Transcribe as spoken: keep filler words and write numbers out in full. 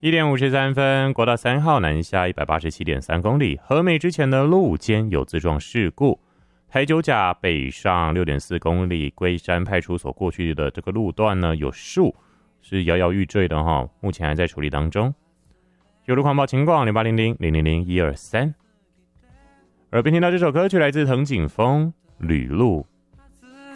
一点五十三分，国道三号南下一百八十七点三公里，和美之前的路肩有自撞事故。台九甲北上六点四公里，龟山派出所过去的这个路段呢，有树是摇摇欲坠的哈，目前还在处理当中。有路况报情况零八零零零零零一二三。耳边听到这首歌曲来自藤井风《旅路》。